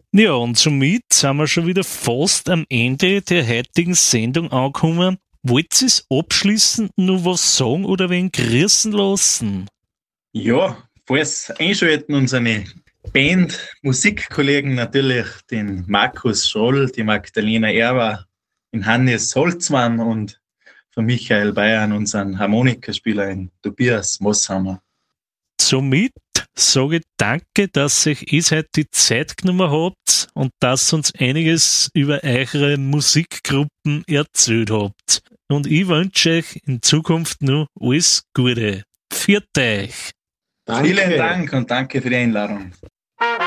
Ja, und somit sind wir schon wieder fast am Ende der heutigen Sendung angekommen. Wollt ihr abschließend noch was sagen oder wen grüßen lassen? Ja, falls einschalten unsere Band, Musikkollegen natürlich, den Markus Schroll, die Magdalena Erber, den Hannes Holzmann und von Michael Bayern, unseren Harmonikaspieler, den Tobias Mosshammer. Somit sage ich danke, dass ihr euch heute die Zeit genommen habt und dass ihr uns einiges über eure Musikgruppen erzählt habt. Und ich wünsche euch in Zukunft nur alles Gute. Viert euch! Vielen Dank und danke für die Einladung.